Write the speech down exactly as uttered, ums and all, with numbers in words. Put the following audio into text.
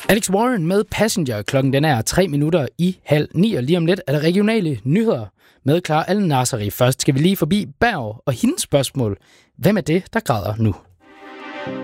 Alex Warren med Passenger. Klokken den er tre minutter i halv ni, og lige om lidt er der regionale nyheder med Clara Al-Nasri. Først skal vi lige forbi Berg og hendes spørgsmål. Hvem er det, der græder nu?